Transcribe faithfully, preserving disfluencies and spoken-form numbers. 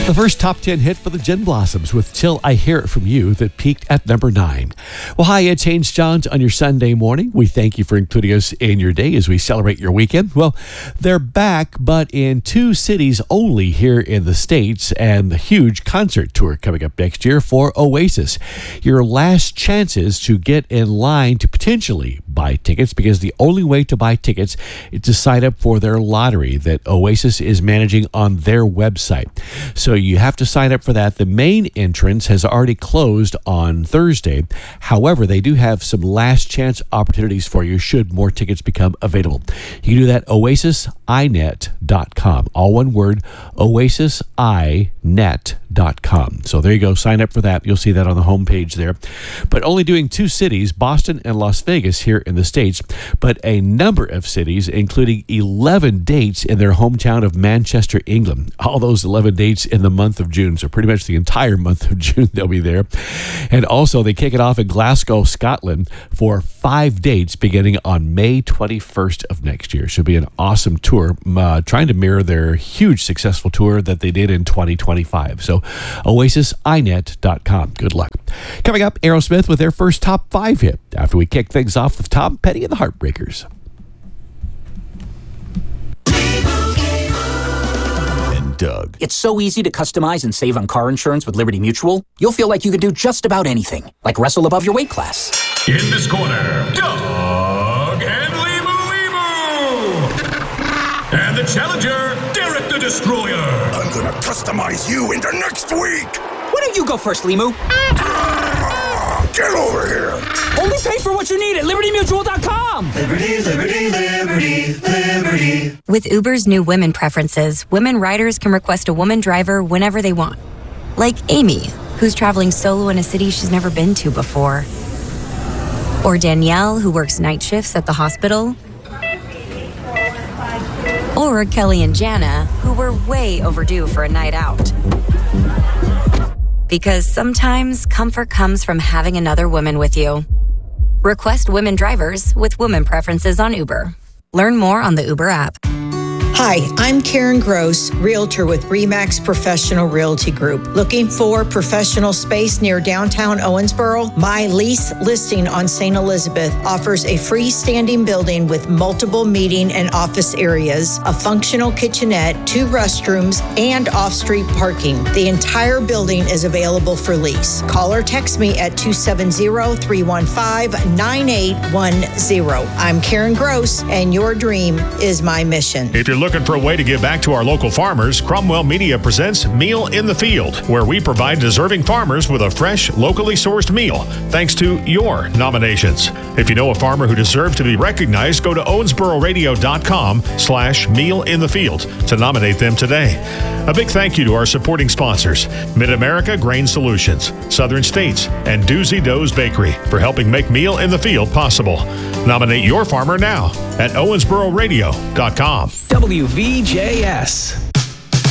The first top ten hit for the Gin Blossoms with Till I Hear It From You that peaked at number nine. Well, hi, it's Haynes Johns on your Sunday morning. We thank you for including us in your day as we celebrate your weekend. Well, they're back, but in two cities only here in the States, and the huge concert tour coming up next year for Oasis. Your last chances to get in line to potentially buy tickets, because the only way to buy tickets is to sign up for their lottery that Oasis is managing on their website. So you have to sign up for that. The main entrance has already closed on Thursday. However, they do have some last chance opportunities for you should more tickets become available. You can do that oasis i net dot com. All one word, oasis i net dot com. So there you go. Sign up for that. You'll see that on the homepage there. But only doing two cities, Boston and Las Vegas here in the States, but a number of cities, including eleven dates in their hometown of Manchester, England. All those eleven dates in the month of June. So pretty much the entire month of June they'll be there. And also they kick it off in Glasgow, Scotland for five dates beginning on May twenty-first of next year. Should be an awesome tour, uh, trying to mirror their huge successful tour that they did in twenty twenty-five. So oasis i net dot com. Good luck. Coming up, Aerosmith with their first top five hit after we kick things off with Tom Petty and the Heartbreakers. Doug. It's so easy to customize and save on car insurance with Liberty Mutual. You'll feel like you can do just about anything, like wrestle above your weight class. In this corner, Doug and Limu Limu. And the challenger, Derek the Destroyer. I'm gonna customize you into next week. Why don't you go first, Limu? Ah, get over here. Only pay for what you need at liberty mutual dot com. Liberty, liberty, liberty, liberty. With Uber's new women preferences, women riders can request a woman driver whenever they want. Like Amy, who's traveling solo in a city she's never been to before. Or Danielle, who works night shifts at the hospital. Or Kelly and Jana, who were way overdue for a night out. Because sometimes comfort comes from having another woman with you. Request women drivers with women preferences on Uber. Learn more on the Uber app. Hi, I'm Karen Gross, Realtor with RE/MAX Professional Realty Group. Looking for professional space near downtown Owensboro? My lease listing on Saint Elizabeth offers a freestanding building with multiple meeting and office areas, a functional kitchenette, two restrooms, and off-street parking. The entire building is available for lease. Call or text me at two seven zero, three one five, nine eight one zero. I'm Karen Gross, and your dream is my mission. If you're looking for a way to give back to our local farmers, Cromwell Media presents Meal in the Field, where we provide deserving farmers with a fresh, locally sourced meal, thanks to your nominations. If you know a farmer who deserves to be recognized, go to owensboro radio dot com slash meal in the field to nominate them today. A big thank you to our supporting sponsors, Mid-America Grain Solutions, Southern States, and Doozy Doe's Bakery for helping make Meal in the Field possible. Nominate your farmer now at owensboro radio dot com. W V J S.